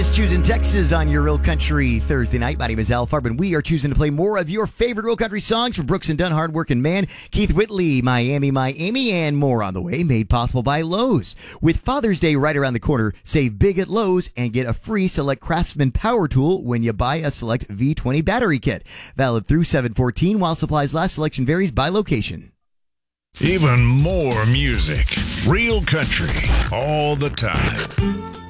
It's Choosing Texas on your Real Country Thursday night. My name is Al Farben. We are choosing to play more of your favorite Real Country songs from Brooks and Dunn, Hardworking Man, Keith Whitley, Miami, and more on the way, made possible by Lowe's. With Father's Day right around the corner, save big at Lowe's and get a free Select Craftsman power tool when you buy a Select V20 battery kit. Valid through 7/14 while supplies last. Selection varies by location. Even more music. Real Country all the time.